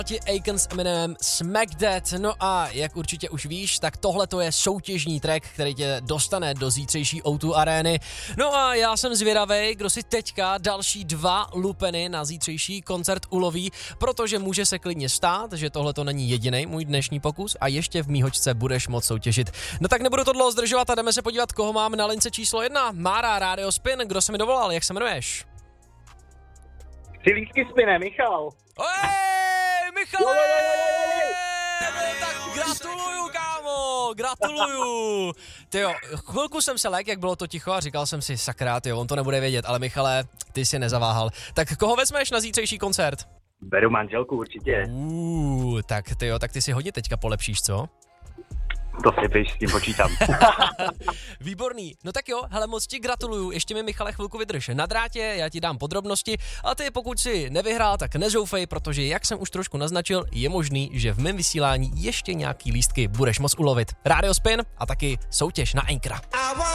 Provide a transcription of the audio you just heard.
Akon s Eminemem Smack That. No a jak určitě už víš, tak tohle to je soutěžní track, který tě dostane do zítřejší O2 arény. No a já jsem zvědavej, kdo si teďka další 2 lupeny na zítřejší koncert uloví, protože může se klidně stát, že tohle to není jediný můj dnešní pokus a ještě v míhočce budeš moc soutěžit. No tak nebudu to dlouho zdržovat a jdeme se podívat, koho mám na lince číslo 1. Mára, Radio Spin, kdo se mi dovolal, jak se jmenuješ? Chci lístky Spine, Michal. Ojej, Michale! Tak gratuluju, kámo, gratuluju. Tyjo, chvilku jsem se lek, jak bylo to ticho a říkal jsem si, sakra, tyjo, on to nebude vědět, ale Michale, ty si nezaváhal. Tak koho vezmeš na zítřejší koncert? Beru manželku určitě. Tak tyjo, tak ty si hodně teďka polepšíš, co? To si píš, s tím počítám. Výborný. No tak jo, hele, moc ti gratuluju. Ještě mi, Michale, chvilku vydrž na drátě, já ti dám podrobnosti a ty, pokud si nevyhrál, tak nezoufej, protože jak jsem už trošku naznačil, je možný, že v mém vysílání ještě nějaký lístky budeš moc ulovit. Radio Spin a taky soutěž na Anchora.